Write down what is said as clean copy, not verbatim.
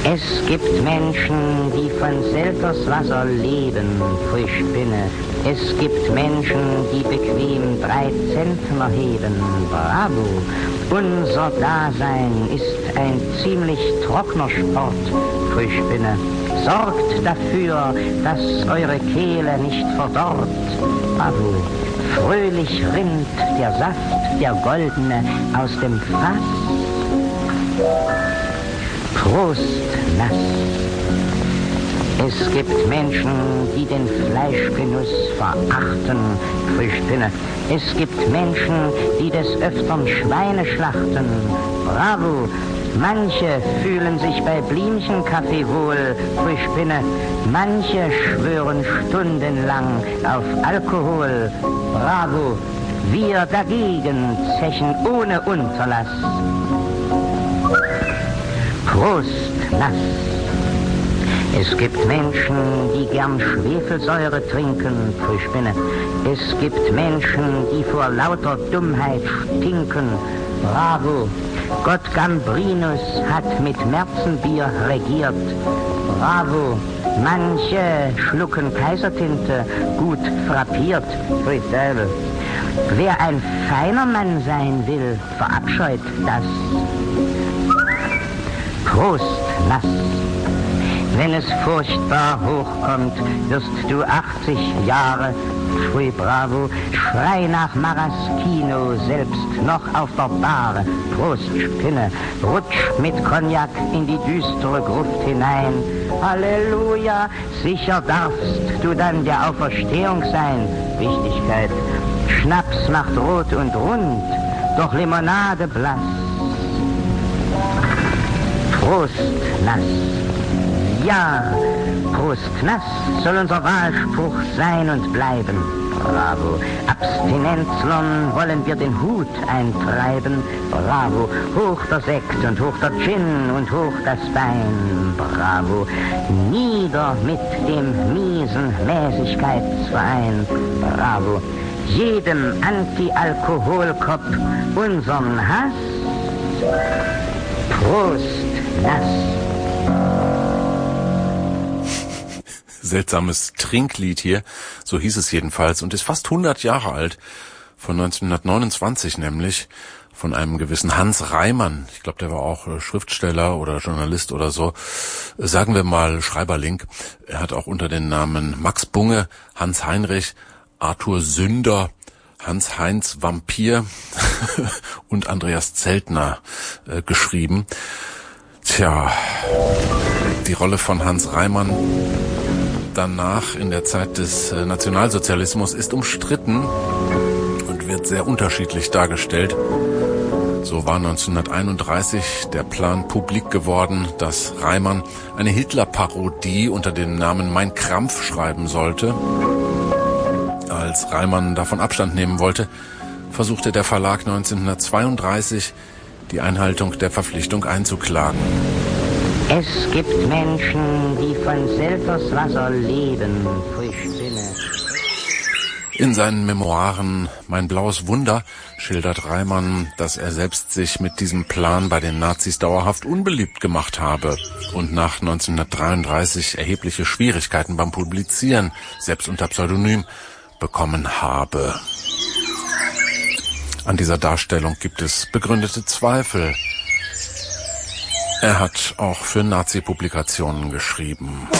Es gibt Menschen, die von Selterswasser leben, frisch Spinne. Es gibt Menschen, die bequem 3 Zentner heben, bravo. Unser Dasein ist ein ziemlich trockener Sport, frisch Spinne. Sorgt dafür, dass eure Kehle nicht verdorrt, bravo. Fröhlich rinnt der Saft, der goldene, aus dem Fass. Prost, nass. Es gibt Menschen, die den Fleischgenuss verachten, frisch Spinne. Es gibt Menschen, die des Öfteren Schweine schlachten, bravo. Manche fühlen sich bei Blümchenkaffee wohl, frisch Spinne. Manche schwören stundenlang auf Alkohol, bravo. Wir dagegen zechen ohne Unterlass. Prost, nass. Es gibt Menschen, die gern Schwefelsäure trinken, frisch Spinne. Es gibt Menschen, die vor lauter Dummheit stinken, bravo. Gott Gambrinus hat mit Märzenbier regiert, bravo. Manche schlucken Kaisertinte, gut frappiert, Friedel. Wer ein feiner Mann sein will, verabscheut das. Prost, nass. Wenn es furchtbar hochkommt, wirst du 80 Jahre, pfui bravo, schrei nach Maraschino, selbst noch auf der Bar. Prost, Spinne, rutsch mit Cognac in die düstere Gruft hinein. Halleluja, sicher darfst du dann der Auferstehung sein. Wichtigkeit, Schnaps macht rot und rund, doch Limonade blass. Prost, nass. Ja, Prost, nass soll unser Wahlspruch sein und bleiben. Bravo. Abstinenzlern wollen wir den Hut eintreiben. Bravo. Hoch der Sekt und hoch der Gin und hoch das Bein. Bravo. Nieder mit dem miesen Mäßigkeitsverein. Bravo. Jedem Anti-Alkoholkopf unseren Hass. Prost, nass. Seltsames Trinklied hier, so hieß es jedenfalls, und ist fast 100 Jahre alt, von 1929 nämlich, von einem gewissen Hans Reimann. Ich glaube, der war auch Schriftsteller oder Journalist oder so. Sagen wir mal Schreiberling. Er hat auch unter den Namen Max Bunge, Hans Heinrich, Arthur Sünder, Hans-Heinz Vampir und Andreas Zeltner geschrieben. Tja, die Rolle von Hans Reimann danach in der Zeit des Nationalsozialismus ist umstritten und wird sehr unterschiedlich dargestellt. So war 1931 der Plan publik geworden, dass Reimann eine Hitler-Parodie unter dem Namen Mein Krampf schreiben sollte. Als Reimann davon Abstand nehmen wollte, versuchte der Verlag 1932, die Einhaltung der Verpflichtung einzuklagen. Es gibt Menschen, die von Selterswasser leben, frisch Spinne. In seinen Memoiren Mein blaues Wunder schildert Reimann, dass er selbst sich mit diesem Plan bei den Nazis dauerhaft unbeliebt gemacht habe und nach 1933 erhebliche Schwierigkeiten beim Publizieren, selbst unter Pseudonym, bekommen habe. An dieser Darstellung gibt es begründete Zweifel. Er hat auch für Nazi-Publikationen geschrieben.